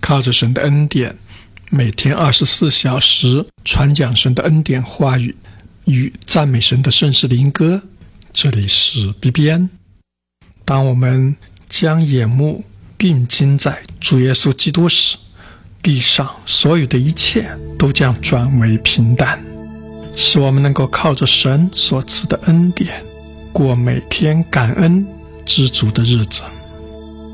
靠着神的恩典，每天24小时传讲神的恩典话语与赞美神的圣诗灵歌。这里是 BBN。 当我们将眼目定睛在主耶稣基督时，地上所有的一切都将转为平淡，使我们能够靠着神所赐的恩典，过每天感恩知足的日子。